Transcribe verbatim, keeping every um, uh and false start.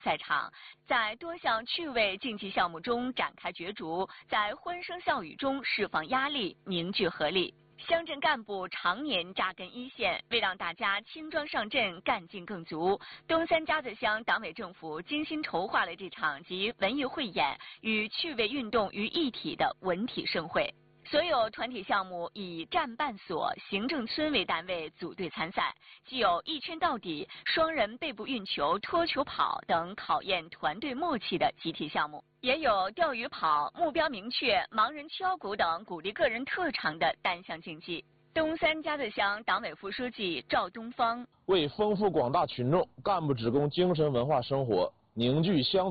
在场，在多项趣味竞技项目中展开角逐，在欢声笑语中释放压力，凝聚合力。乡镇干部常年扎根一线，为让大家轻装上阵、干劲更足，东三家子乡党委政府精心筹划了这场集文艺汇演与趣味运动于一体的文体盛会。所有团体项目以站办所、行政村为单位组队参赛，既有一圈到底、双人背部运球、拖球跑等考验团队默契的集体项目，也有钓鱼跑、目标明确、盲人敲鼓等鼓励个人特长的单项竞技。东三家子乡党委副书记赵东方为丰富广大群众干部职工精神文化生活，凝聚乡